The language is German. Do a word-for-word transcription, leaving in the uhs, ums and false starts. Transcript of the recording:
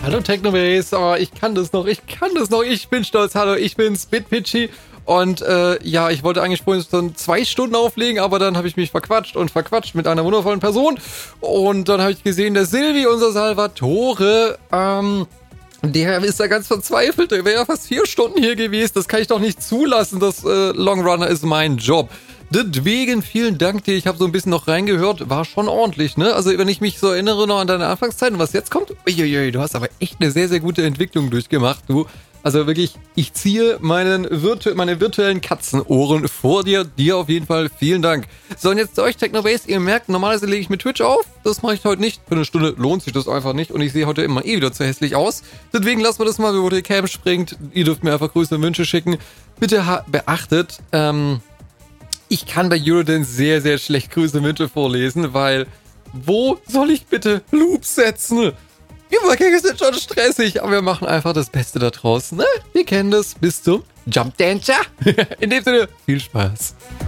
Hallo Technobase, oh, ich kann das noch, ich kann das noch, ich bin stolz, hallo, ich bin's, BitPitchy und äh, ja, ich wollte eigentlich vorhin so zwei Stunden auflegen, aber dann habe ich mich verquatscht und verquatscht mit einer wundervollen Person und dann habe ich gesehen, der Silvi, unser Salvatore, ähm, der ist da ganz verzweifelt, der wäre ja fast vier Stunden hier gewesen, das kann ich doch nicht zulassen, das äh, Longrunner ist mein Job. Deswegen vielen Dank dir, ich habe so ein bisschen noch reingehört, war schon ordentlich, ne? Also wenn ich mich so erinnere noch an deine Anfangszeiten, was jetzt kommt, uiuiui, du hast aber echt eine sehr, sehr gute Entwicklung durchgemacht, du. Also wirklich, ich ziehe meinen virtu- meine virtuellen Katzenohren vor dir, dir auf jeden Fall vielen Dank. So, und jetzt zu euch Technobase, ihr merkt, normalerweise lege ich mit Twitch auf, das mache ich heute nicht, für eine Stunde lohnt sich das einfach nicht und ich sehe heute immer eh wieder zu hässlich aus. Deswegen lassen wir das mal, wo die Cam springt, ihr dürft mir einfach Grüße und Wünsche schicken. Bitte ha- beachtet, ähm... ich kann bei Eurodance sehr, sehr schlecht Grüße und Wünsche vorlesen, weil wo soll ich bitte Loops setzen? Übergänge sind schon stressig, aber wir machen einfach das Beste da draußen. Ne? Wir kennen das. Bis zum Jump Dancer. In dem Sinne, viel Spaß.